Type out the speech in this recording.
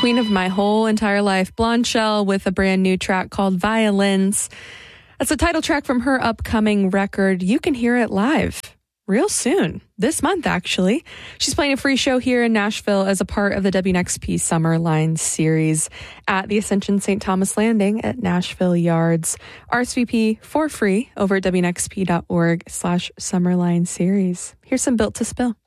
Queen of my whole entire life, Blonde Shell, with a brand new track called Violins. That's the title track from her upcoming record. You can hear it live real soon, this month actually. She's playing a free show here in Nashville as a part of the WNXP Summerline series at the Ascension St. Thomas Landing at Nashville Yards. RSVP for free over at WNXP.org/Summerline series. Here's some Built to Spill.